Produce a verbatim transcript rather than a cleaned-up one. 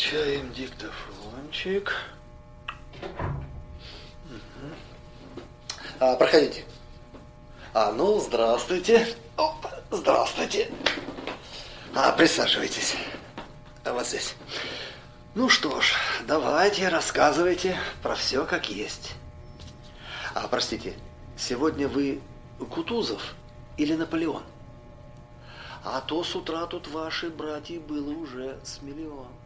Включаем диктофончик. Угу. А, проходите. А, ну, здравствуйте. Оп, здравствуйте. А, присаживайтесь. А вот здесь. Ну что ж, давайте, рассказывайте про все как есть. А, простите, сегодня вы Кутузов или Наполеон? А то с утра тут ваши братья было уже с миллион.